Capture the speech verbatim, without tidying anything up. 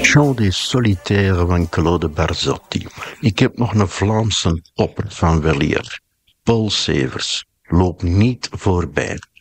Chant des Solitaires van Claude Barzotti. Ik heb nog een Vlaamse opper van weleer. Paul Severs, loop niet voorbij.